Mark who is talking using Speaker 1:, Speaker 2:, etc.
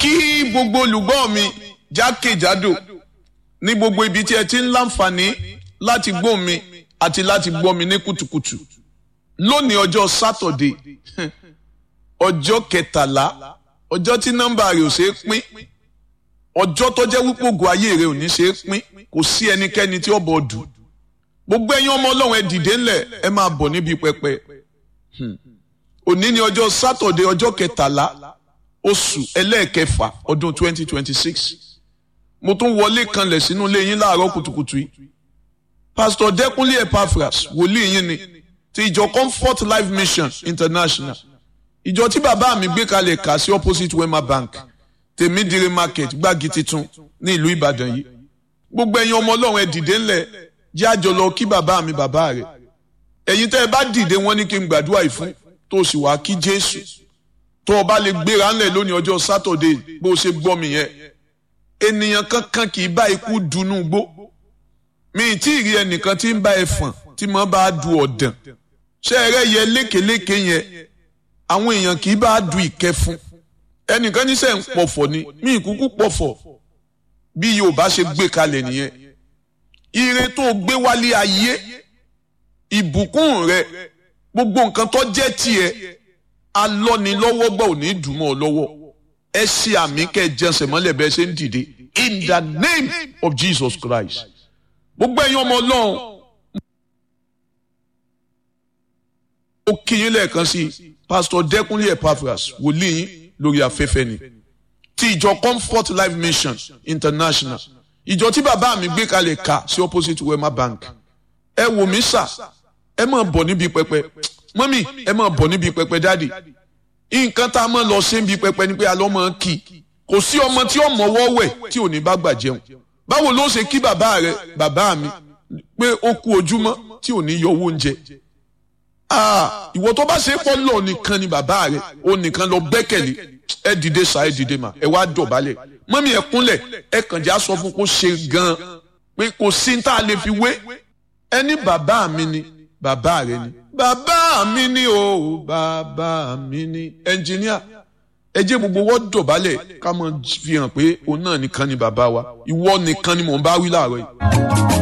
Speaker 1: kí gbogbo olùgbọ́ mi jákèjádò ní gbogbo ibi tí ẹ ti ń láǹfààní láti gbọ́ mi àti láti gbọ́ mi ní kùtùkùtù lónìí ọjọ́ sátọ̀dé ọjọ́ kẹtàlá ọjọ́ tí nọ́mbà rẹ̀ ò ṣe é pín ọjọ́ tó jẹ́ wípé ògo ayé rẹ̀ ò ní ṣe é pín kò sí ẹnikẹ́ni tí ó bọ̀ dù gbogbo ẹ̀yin ọmọ Ọlọ́run ẹ dìde ńlẹ̀ ẹ máa bọ̀ níbi pẹpẹ òní ni ọjọ́ sátọ̀dé ọjọ́ kẹtàlá oṣù ẹlẹ́ẹ̀kẹfà ọdún 2026 mo tún wọlé kanlẹ̀ sínú ilé yín láàárọ̀ kùtùkùtù yìí Pastor Dẹ́kúnlé Epaphras wòlíì yín ni ti ìjọ Comfort Life Mission International ìjọ tí bàbá mi gbé kalẹ̀ kà sí opposite Wema Bank Tèmídìrí market gbági titun ní ìlú Ìbàdàn yìí gbogbo ẹ̀yin ọmọ Ọlọ́run ẹ dìde ńlẹ̀ jẹ́ àjọ lọ kí bàbá mi bàbá rẹ̀ ẹ̀yin tẹ́ ẹ bá dìde wọ́n ní kí n gbàdúrà yìí fún tó sì wá kí Jésù tó o bá lè gbéra ńlẹ̀ lónìí ọjọ́ sátọ̀dé bó o ṣe gbọ́ mi yẹn ènìyàn kankan kì í bá ikú dunú gbó mi ì tí ì rí ẹnìkan tí ń bá ẹfọ̀n tí mo bá du ọ̀dàn ṣé ẹrẹ́ yẹ lékeléke yẹn àwọn èèyàn kì í bá du ìkẹfun ẹnìkan ní sẹ́ ń pọ̀fọ̀ ni mi ì kúkú pọ̀fọ̀ bí Yorùbá ṣe gbé kalẹ̀ nìyẹn ire tó gbé wálé ayé ìbùkún rẹ gbogbo nǹkan tó jẹ́ tiẹ̀ alọ́nilọ́wọ́ gbọ́ ò ní dùnmọ́ ọ lọ́wọ́ ẹ ṣe àmì kẹ́ ẹ jẹsẹ̀ mọ́lẹ̀ bẹ́ẹ̀ ṣe ń dìde in the name of Jesus Christ gbogbo ẹ̀yin ọmọ Ọlọ́run ó kí yín lẹ́ẹ̀kan sí Pastor Dẹ́kúnlé Epaphras wòlíì yín lórí afẹ́fẹ́ ni ti ìjọ Comfort Life Mission International ìjọ tí bàbá mi gbé kalẹ̀ kà sí opposite Wema Bank ẹ wò mí sà ẹ máa bọ̀ níbi pẹpẹ mọ́mí ẹ máa bọ̀ níbi pẹpẹ dáàdì nǹkan tá a máa lọ sí níbi pẹpẹ ni pé a lọ́ máa kí kò sí ọmọ tí ọmọ wọ́wẹ̀ tí ò ní bá gbà jẹun báwo ló ṣe kí bàbá rẹ bàbá mi pé ó kú ojúmọ́ tí ò ní yọ owó oúnjẹ ìwọ tó bá ṣe pọ́ lọ nìkan ni bàbá rẹ ó nìkan lọ gbẹ́kẹ̀lé ẹ dìde sá ẹ dìde mà ẹ wá dọ̀bálẹ̀ mọ́mí ẹ kúnlẹ̀ ẹ kàn já sọ fún kó ṣe gan-an pé kò sí tá a lè fi wé ẹni bàbá mi ni bàbá rẹ ni bàbá mi ni o bàbá mi ni ẹnjìníà ẹ jẹ́ gbogbo wọ́n dọ̀bálẹ̀ ká mọ̀ fi hàn pé òun náà nìkan ni bàbá wa ìwọ nìkan ni mò ń bá wí láàárọ̀ yìí.